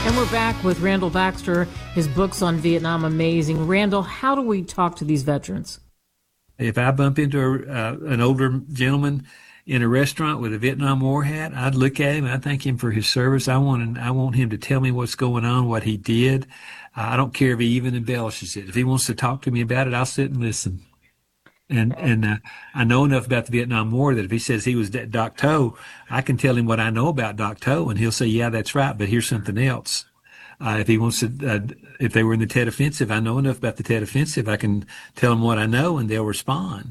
And we're back with Randall Baxter. His book's on Vietnam, amazing. Randall, how do we talk to these veterans? If I bump into an older gentleman in a restaurant with a Vietnam War hat, I'd look at him. I'd thank him for his service. I want him to tell me what's going on, what he did. I don't care if he even embellishes it. If he wants to talk to me about it, I'll sit and listen. And I know enough about the Vietnam War that if he says he was Doc Toe, I can tell him what I know about Doc Toe, and he'll say, yeah, that's right, but here's something else. If he wants to, if they were in the Tet Offensive, I know enough about the Tet Offensive. I can tell them what I know, and they'll respond.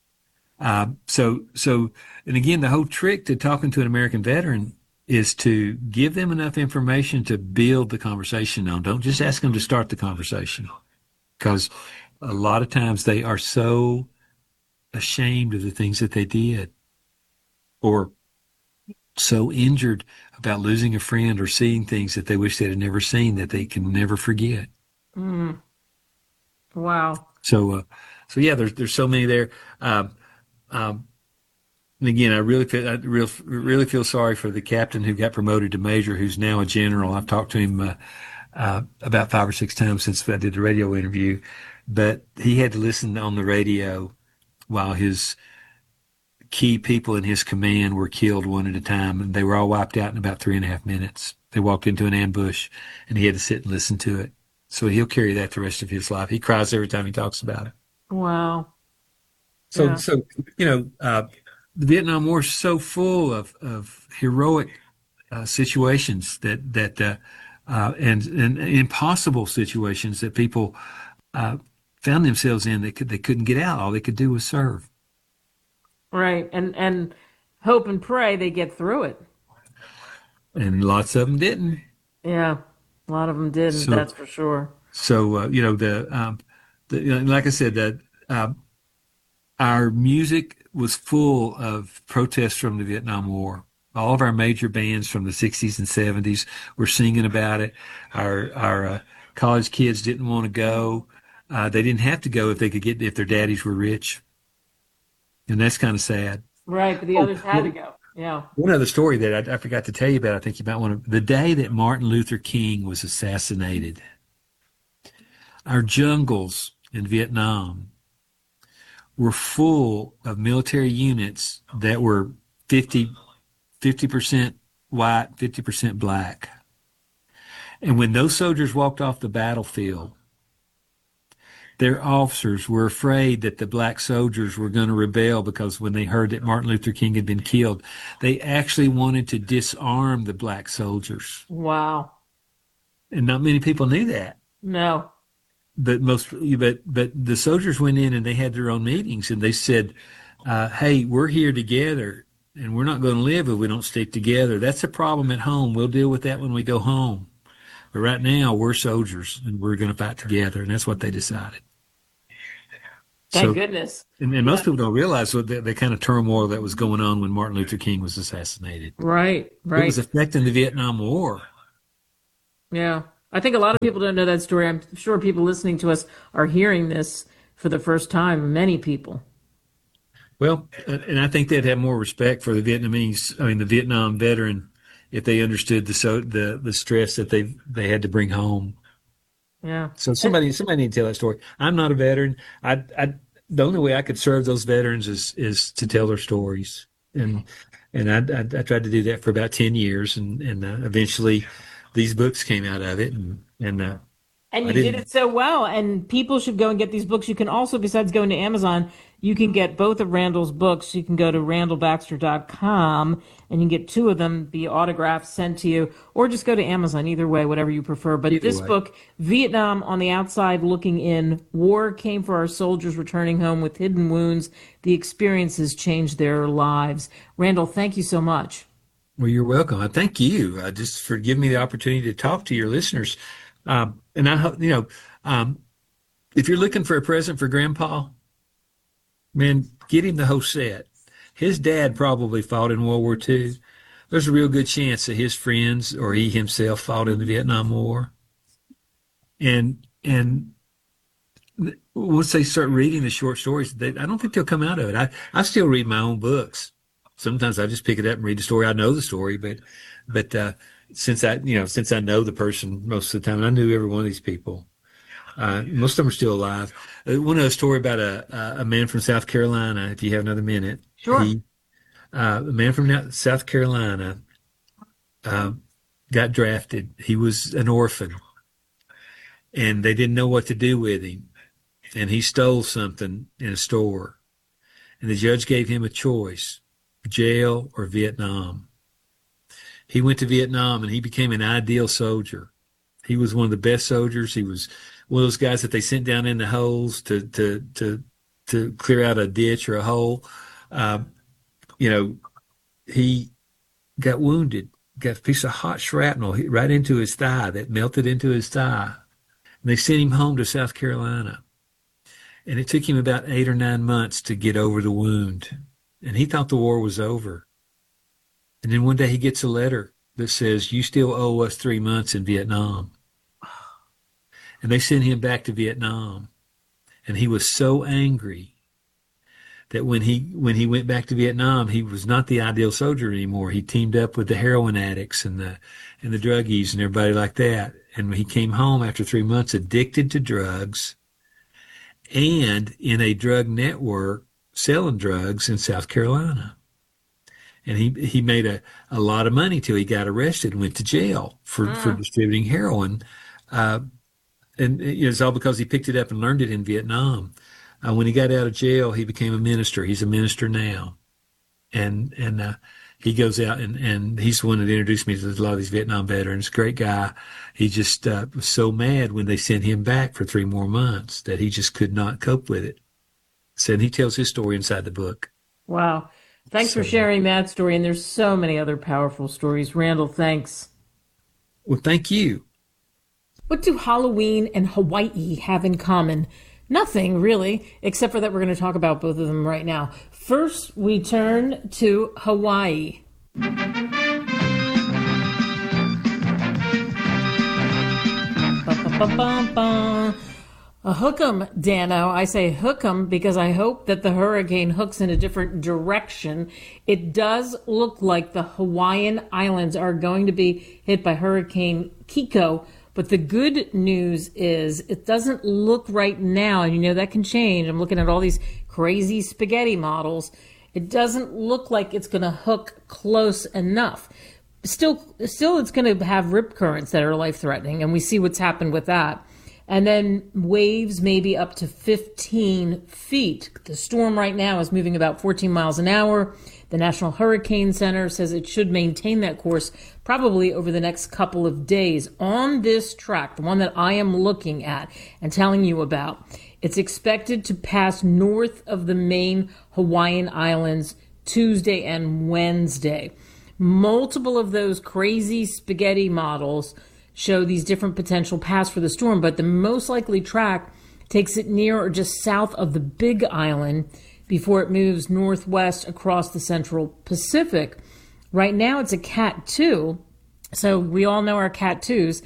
So, and again, the whole trick to talking to an American veteran is to give them enough information to build the conversation on. Don't just ask them to start the conversation, because a lot of times they are so ashamed of the things that they did, or so injured about losing a friend or seeing things that they wish they had never seen that they can never forget. Mm. Wow. So yeah, there's so many there. And again, I really feel sorry for the captain who got promoted to major, who's now a general. I've talked to him about 5 or 6 times since I did the radio interview, but he had to listen on the radio while his key people in his command were killed one at a time, and they were all wiped out in about 3.5 minutes. They walked into an ambush, and he had to sit and listen to it. So he'll carry that the rest of his life. He cries every time he talks about it. Wow. So, Yeah. so the Vietnam War is so full of heroic situations that and impossible situations that people found themselves in. They couldn't get out. All they could do was serve. Right. And hope and pray they get through it. And lots of them didn't. Yeah. A lot of them didn't. That's for sure. So like I said, that our music was full of protests from the Vietnam War. All of our major bands from the 60s and 70s were singing about it. Our college kids didn't want to go. They didn't have to go if their daddies were rich. And that's kind of sad. Right, but the others had to go. Yeah. One other story that I forgot to tell you about, I think you might want to, the day that Martin Luther King was assassinated, our jungles in Vietnam were full of military units that were 50% white, 50% black. And when those soldiers walked off the battlefield, their officers were afraid that the black soldiers were going to rebel, because when they heard that Martin Luther King had been killed, they actually wanted to disarm the black soldiers. Wow. And not many people knew that. No. But the soldiers went in and they had their own meetings, and they said, hey, we're here together and we're not going to live if we don't stick together. That's a problem at home. We'll deal with that when we go home. But right now we're soldiers and we're going to fight together. And that's what they decided. Thank goodness. And most people don't realize the kind of turmoil that was going on when Martin Luther King was assassinated. Right. It was affecting the Vietnam War. Yeah. I think a lot of people don't know that story. I'm sure people listening to us are hearing this for the first time, many people. Well, and I think they'd have more respect for the Vietnam veteran, if they understood the stress that they had to bring home. Yeah. So somebody need to tell that story. I'm not a veteran. The only way I could serve those veterans is to tell their stories. And I tried to do that for about 10 years, and eventually these books came out of it, and you did it so well. And people should go and get these books. You can also, besides going to Amazon, you can get both of Randall's books. You can go to randallbaxter.com and you can get 2 of them, be autographed, sent to you, or just go to Amazon. Either way, whatever you prefer. But this book, Vietnam on the Outside Looking In, War Came for Our Soldiers Returning Home with Hidden Wounds. The Experiences Changed Their Lives. Randall, thank you so much. Well, you're welcome. I thank you just for giving me the opportunity to talk to your listeners. And I hope, if you're looking for a present for Grandpa, man, get him the whole set. His dad probably fought in World War II. There's a real good chance that his friends or he himself fought in the Vietnam War. And once they start reading the short stories, I don't think they'll come out of it. I still read my own books. Sometimes I just pick it up and read the story. I know the story, but since I know the person most of the time, I knew every one of these people. Most of them are still alive. One other story about a man from South Carolina, if you have another minute. Sure. A man from South Carolina got drafted. He was an orphan, and they didn't know what to do with him. And he stole something in a store. And the judge gave him a choice, jail or Vietnam. He went to Vietnam, and he became an ideal soldier. He was one of the best soldiers. He was one of those guys that they sent down in the holes to clear out a ditch or a hole. He got wounded, got a piece of hot shrapnel right into his thigh that melted into his thigh. And they sent him home to South Carolina. And it took him about 8 or 9 months to get over the wound. And he thought the war was over. And then one day he gets a letter that says, "You still owe us 3 months in Vietnam." And they sent him back to Vietnam. And he was so angry that when he went back to Vietnam, he was not the ideal soldier anymore. He teamed up with the heroin addicts and the druggies and everybody like that. And when he came home after 3 months, addicted to drugs and in a drug network selling drugs in South Carolina. And he made a lot of money till he got arrested and went to jail for distributing heroin. And it's all because he picked it up and learned it in Vietnam. When he got out of jail, he became a minister. He's a minister now. And he goes out and he's the one that introduced me to a lot of these Vietnam veterans. Great guy. He just was so mad when they sent him back for 3 more months that he just could not cope with it. So and he tells his story inside the book. Wow. Thanks for sharing that story. And there's so many other powerful stories. Randall, thanks. Well, thank you. What do Halloween and Hawaii have in common? Nothing, really, except for that we're going to talk about both of them right now. First, we turn to Hawaii. A hook 'em, Dano. I say hook 'em because I hope that the hurricane hooks in a different direction. It does look like the Hawaiian Islands are going to be hit by Hurricane Kiko. But the good news is it doesn't look right now, and that can change. I'm looking at all these crazy spaghetti models. It doesn't look like it's going to hook close enough. Still, it's going to have rip currents that are life-threatening, and we see what's happened with that. And then waves maybe up to 15 feet. The storm right now is moving about 14 miles an hour. The National Hurricane Center says it should maintain that course probably over the next couple of days. On this track, the one that I am looking at and telling you about, it's expected to pass north of the main Hawaiian Islands Tuesday and Wednesday. Multiple of those crazy spaghetti models show these different potential paths for the storm, but the most likely track takes it near or just south of the Big Island before it moves northwest across the central Pacific. Right now it's a Cat 2, so we all know our Cat 2s,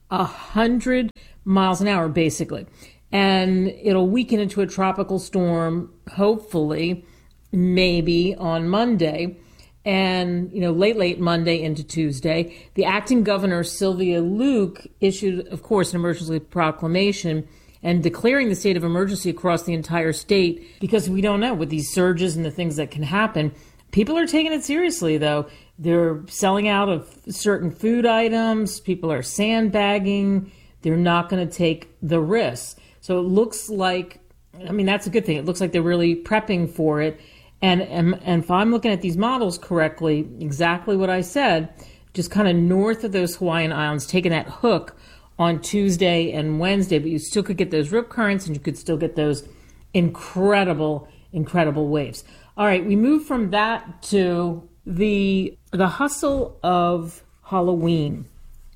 100 miles an hour basically. And it'll weaken into a tropical storm, hopefully, maybe on Monday. And, late Monday into Tuesday. The acting governor, Sylvia Luke, issued, of course, an emergency proclamation and declaring the state of emergency across the entire state because we don't know with these surges and the things that can happen. People are taking it seriously, though. They're selling out of certain food items. People are sandbagging. They're not going to take the risks. So it looks like, that's a good thing. It looks like they're really prepping for it. And if I'm looking at these models correctly, exactly what I said, just kind of north of those Hawaiian Islands, taking that hook on Tuesday and Wednesday, but you still could get those rip currents and you could still get those incredible, incredible waves. All right, we move from that to the hustle of Halloween.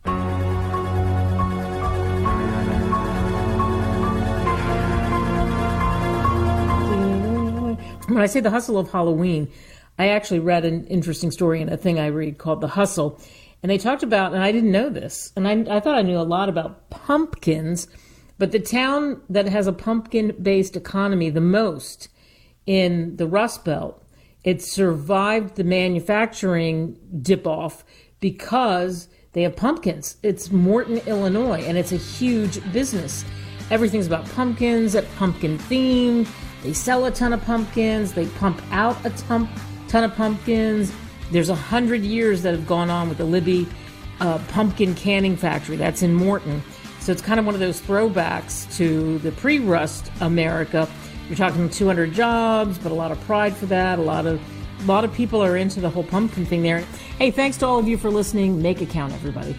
When I say the hustle of Halloween, I actually read an interesting story in a thing I read called The Hustle. And they talked about, and I didn't know this, and I thought I knew a lot about pumpkins, but the town that has a pumpkin-based economy the most in the Rust Belt, it survived the manufacturing dip-off because They have pumpkins. It's Morton, Illinois, and it's a huge business. Everything's about pumpkins, pumpkin themed. They sell a ton of pumpkins. They pump out a ton of pumpkins. There's 100 years that have gone on with the Libby pumpkin canning factory. That's in Morton. So it's kind of one of those throwbacks to the pre-rust America. You're talking 200 jobs, but a lot of pride for that. A lot of people are into the whole pumpkin thing there. Hey, thanks to all of you for listening. Make it count, everybody.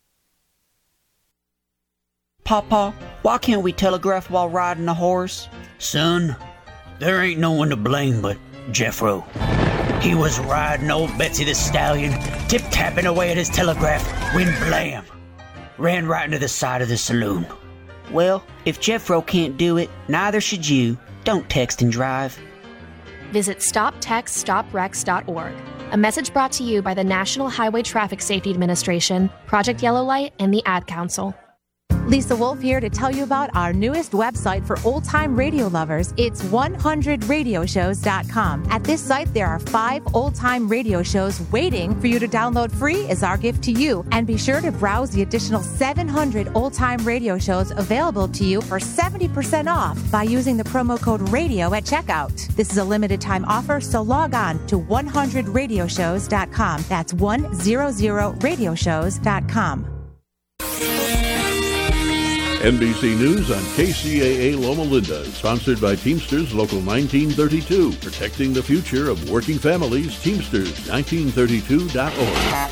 Papa, why can't we telegraph while riding a horse? Son, there ain't no one to blame but Jeffro. He was riding old Betsy the Stallion, tip-tapping away at his telegraph, when blam! Ran right into the side of the saloon. Well, if Jeffro can't do it, neither should you. Don't text and drive. Visit StopTextStopWrecks.org. A message brought to you by the National Highway Traffic Safety Administration, Project Yellow Light, and the Ad Council. Lisa Wolf here to tell you about our newest website for old-time radio lovers. It's 100radioshows.com. At this site, there are 5 old-time radio shows waiting for you to download free as our gift to you. And be sure to browse the additional 700 old-time radio shows available to you for 70% off by using the promo code RADIO at checkout. This is a limited-time offer, so log on to 100radioshows.com. That's 100radioshows.com. NBC News on KCAA Loma Linda, sponsored by Teamsters Local 1932, protecting the future of working families. Teamsters1932.org.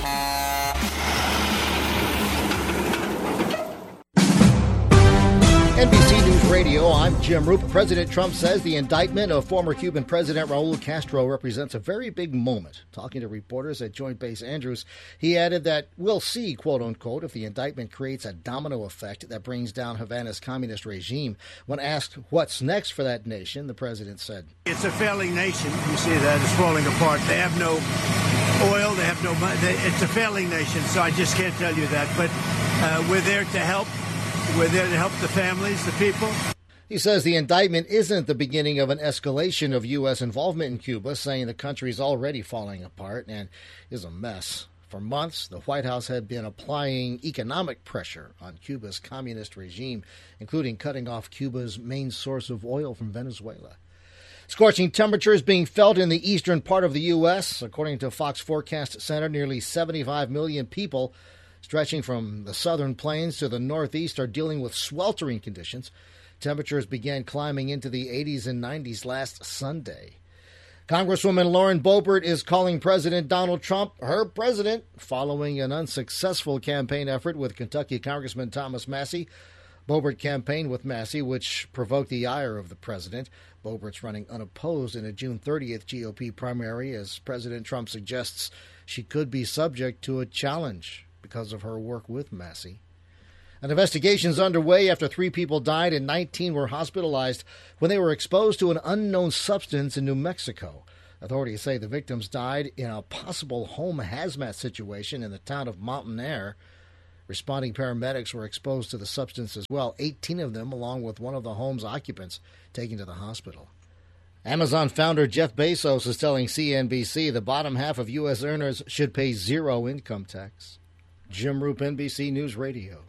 NBC News Radio, I'm Jim Roop. President Trump says the indictment of former Cuban President Raul Castro represents a very big moment. Talking to reporters at Joint Base Andrews, he added that we'll see, quote unquote, if the indictment creates a domino effect that brings down Havana's communist regime. When asked what's next for that nation, the president said, "It's a failing nation. You see that it's falling apart. They have no oil. They have no money. It's a failing nation, so I just can't tell you that. But we're there to help. We're there to help the families, the people." He says the indictment isn't the beginning of an escalation of U.S. involvement in Cuba, saying the country is already falling apart and is a mess. For months, the White House had been applying economic pressure on Cuba's communist regime, including cutting off Cuba's main source of oil from Venezuela. Scorching temperatures being felt in the eastern part of the U.S. According to Fox Forecast Center, nearly 75 million people stretching from the southern plains to the northeast are dealing with sweltering conditions. Temperatures began climbing into the 80s and 90s last Sunday. Congresswoman Lauren Boebert is calling President Donald Trump her president following an unsuccessful campaign effort with Kentucky Congressman Thomas Massie. Boebert campaigned with Massie, which provoked the ire of the president. Boebert's running unopposed in a June 30th GOP primary as President Trump suggests she could be subject to a challenge because of her work with Massie. An investigation is underway after 3 people died and 19 were hospitalized when they were exposed to an unknown substance in New Mexico. Authorities say the victims died in a possible home hazmat situation in the town of Mountain Air. Responding paramedics were exposed to the substance as well, 18 of them, along with one of the home's occupants, taken to the hospital. Amazon founder Jeff Bezos is telling CNBC the bottom half of U.S. earners should pay 0 income tax. Jim Roop, NBC News Radio.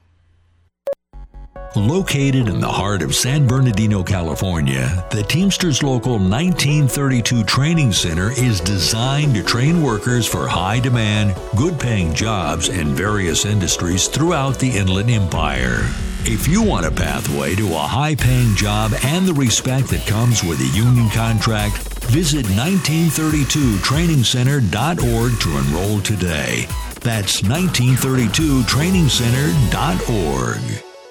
Located in the heart of San Bernardino, California, the Teamsters Local 1932 Training Center is designed to train workers for high-demand, good-paying jobs in various industries throughout the Inland Empire. If you want a pathway to a high-paying job and the respect that comes with a union contract, visit 1932trainingcenter.org to enroll today. That's 1932trainingcenter.org.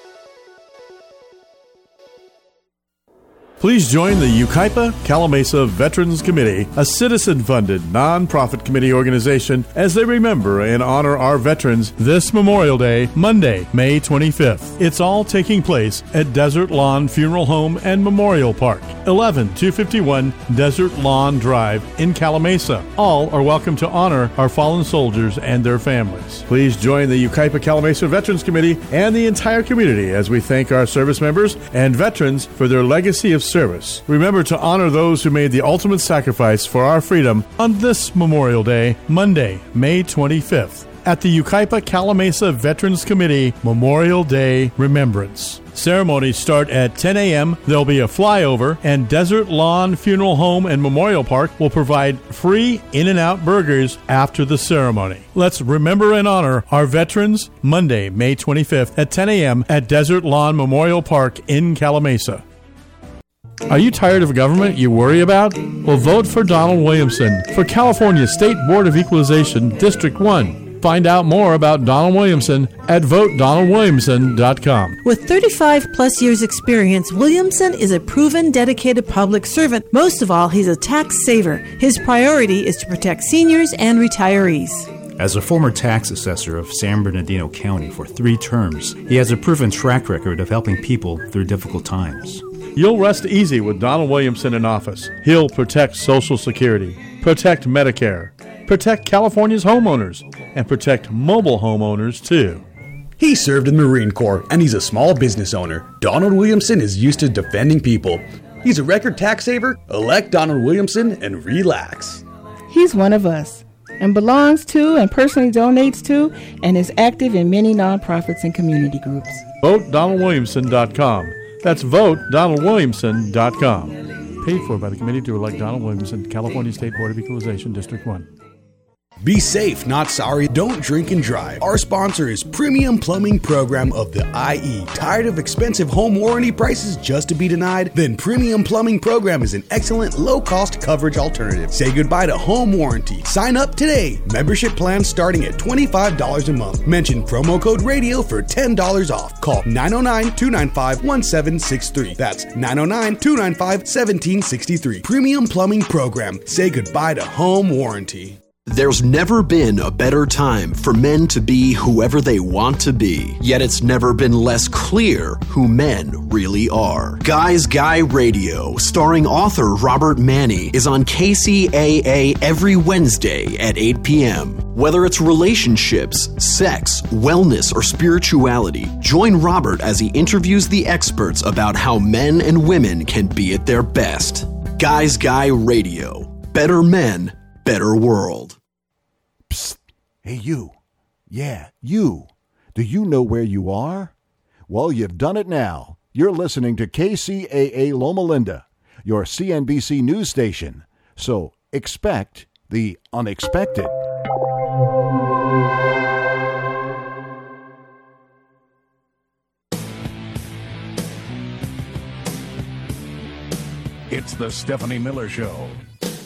Please join the Yucaipa Calamasa Veterans Committee, a citizen-funded, non-profit committee organization, as they remember and honor our veterans this Memorial Day, Monday, May 25th. It's all taking place at Desert Lawn Funeral Home and Memorial Park, 11251 Desert Lawn Drive in Calamasa. All are welcome to honor our fallen soldiers and their families. Please join the Yucaipa Calamasa Veterans Committee and the entire community as we thank our service members and veterans for their legacy of service. Remember to honor those who made the ultimate sacrifice for our freedom on this Memorial Day, Monday, May 25th, at the Yucaipa Calamasa Veterans Committee Memorial Day Remembrance. Ceremonies start at 10 a.m. There'll be a flyover, and Desert Lawn Funeral Home and Memorial Park will provide free In-N-Out burgers after the ceremony. Let's remember and honor our veterans Monday, May 25th at 10 a.m. at Desert Lawn Memorial Park in Calamasa. Are you tired of government you worry about? Well, vote for Donald Williamson for California State Board of Equalization, District 1. Find out more about Donald Williamson at VoteDonaldWilliamson.com. With 35 plus years experience, Williamson is a proven, dedicated public servant. Most of all, he's a tax saver. His priority is to protect seniors and retirees. As a former tax assessor of San Bernardino County for 3 terms, he has a proven track record of helping people through difficult times. You'll rest easy with Donald Williamson in office. He'll protect Social Security, protect Medicare, protect California's homeowners, and protect mobile homeowners, too. He served in the Marine Corps, and he's a small business owner. Donald Williamson is used to defending people. He's a record tax saver. Elect Donald Williamson and relax. He's one of us and belongs to and personally donates to and is active in many nonprofits and community groups. VoteDonaldWilliamson.com. That's VoteDonaldWilliamson.com. Paid for by the committee to elect Donald Williamson, California State Board of Equalization, District 1. Be safe, not sorry. Don't drink and drive. Our sponsor is Premium Plumbing Program of the IE. Tired of expensive home warranty prices just to be denied? Then Premium Plumbing Program is an excellent low-cost coverage alternative. Say goodbye to home warranty. Sign up today. Membership plans starting at $25 a month. Mention promo code radio for $10 off. Call 909-295-1763. That's 909-295-1763. Premium Plumbing Program. Say goodbye to home warranty. There's never been a better time for men to be whoever they want to be, yet it's never been less clear who men really are. Guys Guy Radio, starring author Robert Manni, is on KCAA every Wednesday at 8 p.m. Whether it's relationships, sex, wellness, or spirituality, join Robert as he interviews the experts about how men and women can be at their best. Guys Guy Radio. Better men, better world. Psst. Hey, you. Yeah, you. Do you know where you are? Well, you've done it now. You're listening to KCAA Loma Linda, your CNBC news station. So expect the unexpected. It's the Stephanie Miller Show.